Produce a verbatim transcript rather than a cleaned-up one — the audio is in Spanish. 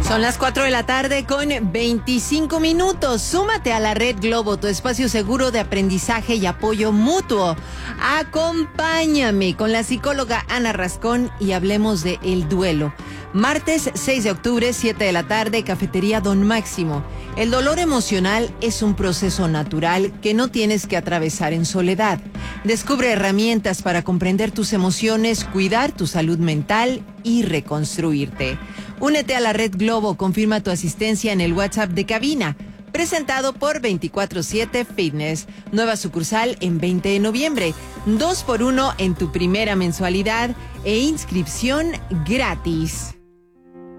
Son las cuatro de la tarde con veinticinco minutos. Súmate a la Red Globo, tu espacio seguro de aprendizaje y apoyo mutuo. Acompáñame con la psicóloga Ana Rascón y hablemos de el duelo. Martes seis de octubre, siete de la tarde, Cafetería Don Máximo. El dolor emocional es un proceso natural que no tienes que atravesar en soledad. Descubre herramientas para comprender tus emociones, cuidar tu salud mental y reconstruirte. Únete a la Red Globo, confirma tu asistencia en el WhatsApp de cabina. Presentado por veinticuatro siete Fitness. Nueva sucursal en veinte de noviembre. dos por uno en tu primera mensualidad e inscripción gratis.